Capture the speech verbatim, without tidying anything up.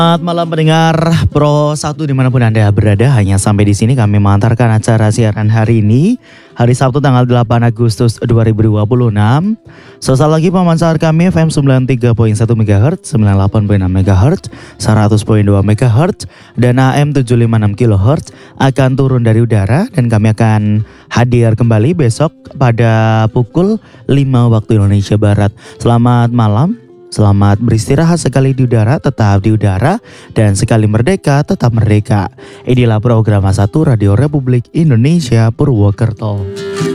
Selamat malam pendengar Pro satu dimanapun Anda berada. Hanya sampai di sini kami mengantarkan acara siaran hari ini, hari Sabtu tanggal delapan Agustus dua ribu dua puluh enam. Sesaat lagi pemancar kami F M sembilan puluh tiga koma satu MHz, sembilan puluh delapan koma enam MHz, seratus koma dua MHz, dan A M tujuh lima enam kilohertz akan turun dari udara, dan kami akan hadir kembali besok pada pukul lima waktu Indonesia Barat. Selamat malam. Selamat beristirahat, sekali di udara tetap di udara, dan sekali merdeka tetap merdeka. Inilah program satu Radio Republik Indonesia Purwokerto.